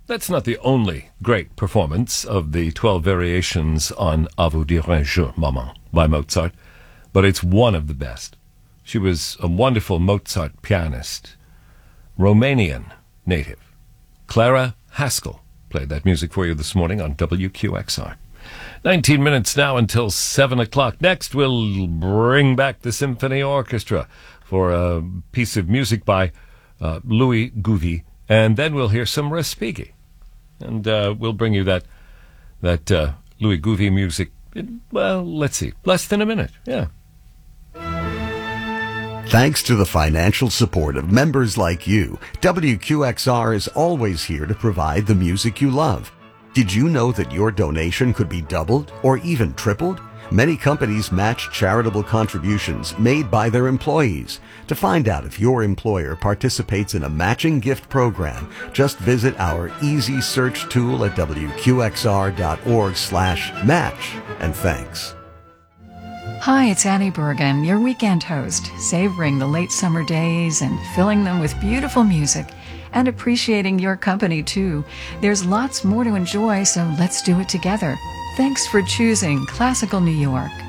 That's not the only great performance of the 12 variations on À vous dire un jour, Maman by Mozart, but it's one of the best. She was a wonderful Mozart pianist, Romanian native. Clara Haskell played that music for you this morning on WQXR. 19 minutes now until 7 o'clock. Next, we'll bring back the Symphony Orchestra for a piece of music by Louis Gouvi, and then we'll hear some Respighi. And we'll bring you that Louis Gouvi music in, well, let's see, less than a minute. Yeah. Thanks to the financial support of members like you, WQXR is always here to provide the music you love. Did you know that your donation could be doubled or even tripled? Many companies match charitable contributions made by their employees. To find out if your employer participates in a matching gift program, just visit our easy search tool at wqxr.org/match. And thanks. Hi, it's Annie Bergen, your weekend host, savoring the late summer days and filling them with beautiful music and appreciating your company too. There's lots more to enjoy, so let's do it together. Thanks for choosing Classical New York.